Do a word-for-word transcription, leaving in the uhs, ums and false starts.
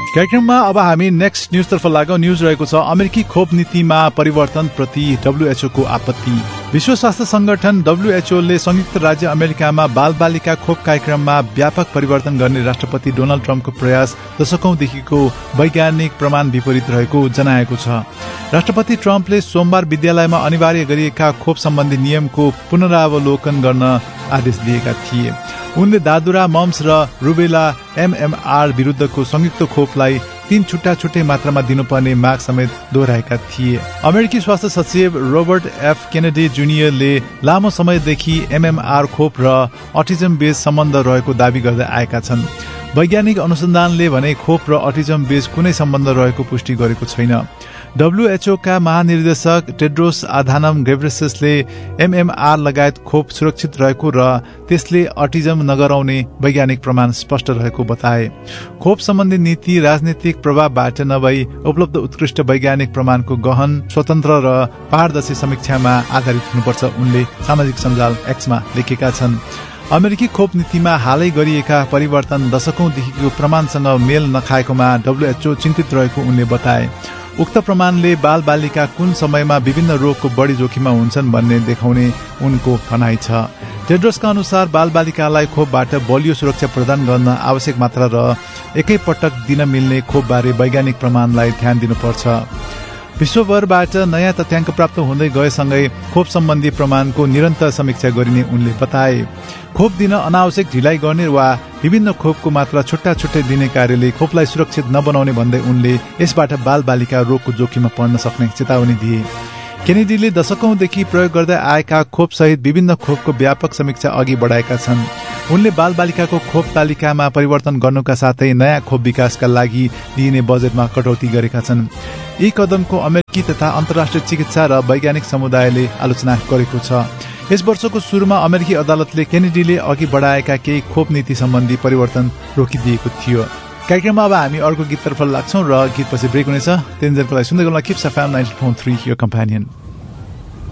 कार्यक्रममा अब हामी नेक्स्ट न्यूजतर्फ लागौं। न्यूज रहेको छ अमेरिकी खोप नीतिमा परिवर्तन प्रति डब्ल्युएचओ को आपत्ति। विश्व स्वास्थ्य संगठन डब्ल्युएचओ ले संयुक्त राज्य अमेरिकामा बालबालिका खोप कार्यक्रममा व्यापक परिवर्तन गर्ने राष्ट्रपति डोनाल्ड ट्रम्पको प्रयास दशकौंदेखिको वैज्ञानिक प्रमाण विपरीत रहेको जनाएको छ। राष्ट्रपति ट्रम्पले सोमबार विद्यालयमा अनिवार्य गरिएका खोप सम्बन्धी नियमको पुनरावलोकन गर्न आदेश दिएका थिए। उनले दादुरा, मम्स र रुबेला एमएमआर विरुद्धको संयुक्त खोपलाई तीन छुट्टा छुट्टै मात्रामा दिनुपर्ने माग समेत दोहोऱ्याएका थिए। अमेरिकी स्वास्थ्य सचिव रोबर्ट एफ केनेडी जुनियरले लामो समयदेखि एमएमआर खोप र अटिजम बीच सम्बन्ध रहेको दावी गर्दै आएका छन्। वैज्ञानिक अनुसन्धानले भने खोप र अटिजम बीच कुनै सम्बन्ध रहेको पुष्टि गरेको छैन। डब्ल्युएचओ का महानिर्देशक टेड्रोस आधानम घेब्रेयेससले एमएमआर लगायत खोप सुरक्षित रहेको र त्यसले अटिजम नगराउने वैज्ञानिक प्रमाण स्पष्ट रहेको बताए। खोप सम्बन्धी नीति राजनीतिक प्रभावबाट नभई उपलब्ध उत्कृष्ट वैज्ञानिक प्रमाणको गहन, स्वतन्त्र र पारदर्शी समीक्षामा आधारित हुनुपर्छ, उनले सामाजिक सञ्जाल एक्समा लेखेका छन्। अमेरिकी खोप नीतिमा हालै गरिएका परिवर्तन दशकौंदेखिको प्रमाणसँग मेल नखाएकोमा डब्ल्युएचओ चिन्तित रहेको उनले बताए। उक्त प्रमाणले बाल बालिका कुन समयमा विभिन्न रोगको बढी जोखिममा हुन्छन् भन्ने देखाउने उनको भनाइ छ। टेड्रोसका अनुसार बाल बालिकालाई खोपबाट बलियो सुरक्षा प्रदान गर्न आवश्यक मात्रा र एकै पटक दिन मिल्ने खोपबारे वैज्ञानिक प्रमाणलाई ध्यान दिनुपर्छ। विश्वभरबाट नयाँ तथ्याङ्क प्राप्त हुँदै गएसँगै खोप सम्बन्धी प्रमाणको निरन्तर समीक्षा गरिने उनले बताए। खोप दिन अनावश्यक ढिलाइ गर्ने वा विभिन्न खोपको मात्रा छुट्टा छुट्टै दिने कार्यले खोपलाई सुरक्षित नबनाउने भन्दै उनले यसबाट बाल बालिका रोगको जोखिममा पर्न सक्ने चेतावनी दिए। केनेडीले दशकौंदेखि प्रयोग गर्दै आएका खोप सहित विभिन्न खोपको व्यापक समीक्षा अघि बढाएका छन्। उनले बाल बालिकाको खोप तालिकामा परिवर्तन गर्नुका साथै नयाँ खोप विकासका लागि दिइने बजेटमा कटौती गरेका छन्। यी कदमको अमेरिकी तथा अन्तर्राष्ट्रिय चिकित्सा र वैज्ञानिक समुदायले आलोचना गरेको छ। यस वर्षको सुरुमा अमेरिकी अदालतले केनेडीले अघि बढाएका केही खोप नीति सम्बन्धी परिवर्तन रोकिदिएको थियो। कार्यक्रममा अब हामी अर्को गीततर्फ लाग्छौं र गीतपछि ब्रेक हुनेछ। त्यतिन्जेलको लागि सुन्दै गर्नुहोला kips FM ninety four three यो कम्पेनियन।